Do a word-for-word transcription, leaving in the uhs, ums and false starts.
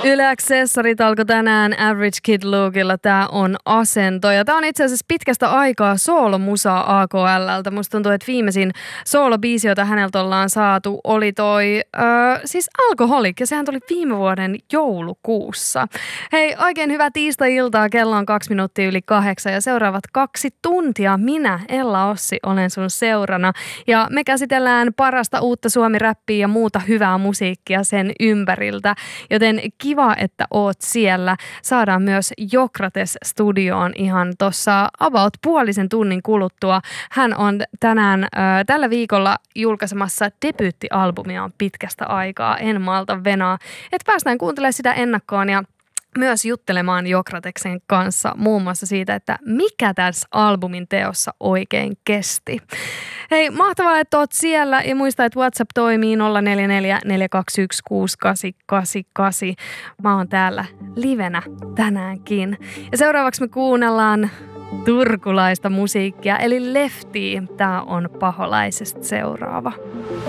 Yle Accessorit alkoi tänään Average Kid Lookilla. Tää on Asento. Ja tää on itse asiassa pitkästä aikaa soolomusaa A K L:ltä. Musta tuntuu, että viimeisin soolobiisi, jota häneltä ollaan saatu, oli toi öö, siis Alkoholik. Ja sehän tuli viime vuoden joulukuussa. Hei, oikein hyvää tiistai-iltaa. Kello on kaksi minuuttia yli kahdeksan. Ja seuraavat kaksi tuntia minä, Ella Ossi, olen sun seurana. Ja me käsitellään parasta uutta suomi-räppiä ja muuta hyvää musiikkia sen ympäriltä. Joten kiva, että oot siellä. Saadaan myös Jokrates studioon ihan tuossa about puolisen tunnin kuluttua. Hän on tänään äh, tällä viikolla julkaisemassa debyyttialbumiaan pitkästä aikaa. En malta venaa. Et päästään kuuntelemaan sitä ennakkoon ja myös juttelemaan Jokrateksen kanssa muun muassa siitä, että mikä tässä albumin teossa oikein kesti. Hei, mahtavaa, että oot siellä ja muista, että WhatsApp toimii nolla neljä neljä neljä kaksi yksi kuusi kahdeksan kahdeksan kahdeksan. Mä oon täällä livenä tänäänkin. Ja seuraavaksi me kuunnellaan turkulaista musiikkia, eli Leftiä. Tää on Paholaisesta seuraava.